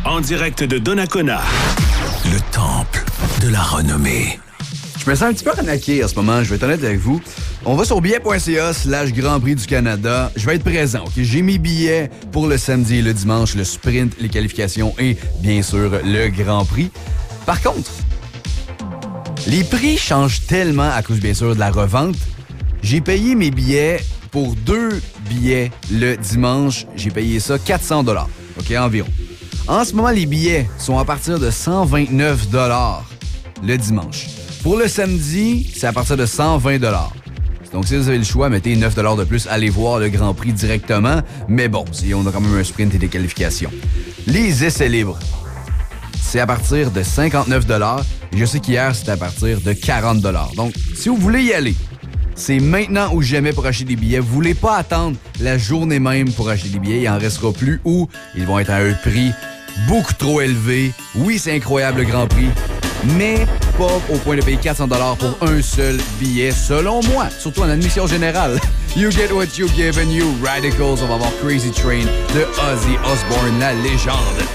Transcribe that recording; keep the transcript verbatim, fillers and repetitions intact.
en direct de Donnacona. Le temple de la renommée. Je me sens un petit peu arnaqué en ce moment, je vais être honnête avec vous. On va sur billet.ca slash Grand Prix du Canada. Je vais être présent, OK? J'ai mes billets pour le samedi et le dimanche, le sprint, les qualifications et, bien sûr, le Grand Prix. Par contre, les prix changent tellement à cause, bien sûr, de la revente. J'ai payé mes billets pour deux billets le dimanche. J'ai payé ça quatre cents dollars, OK, environ. En ce moment, les billets sont à partir de cent vingt-neuf dollars le dimanche. Pour le samedi, c'est à partir de cent vingt dollars. Donc, si vous avez le choix, mettez neuf dollars de plus, allez voir le Grand Prix directement. Mais bon, si on a quand même un sprint et des qualifications. Les essais libres, c'est à partir de cinquante-neuf dollars. Et je sais qu'hier, c'était à partir de quarante dollars. Donc, si vous voulez y aller, c'est maintenant ou jamais pour acheter des billets. Vous voulez pas attendre la journée même pour acheter des billets. Il en restera plus ou ils vont être à un prix beaucoup trop élevé. Oui, c'est incroyable le Grand Prix, mais pas au point de payer quatre cents dollars pour un seul billet, selon moi, surtout en admission générale. You get what you give and you radicals. On va avoir Crazy Train de Ozzy Osbourne, la légende.